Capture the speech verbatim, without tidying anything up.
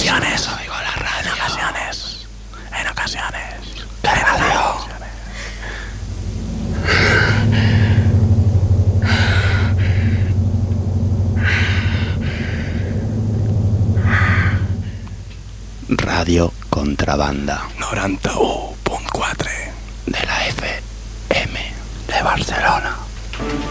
ocasiones oigo la radio. En ocasiones. En ocasiones. ¿Qué radio? Radio Contrabanda noranta u punt quatre de la F M de Barcelona.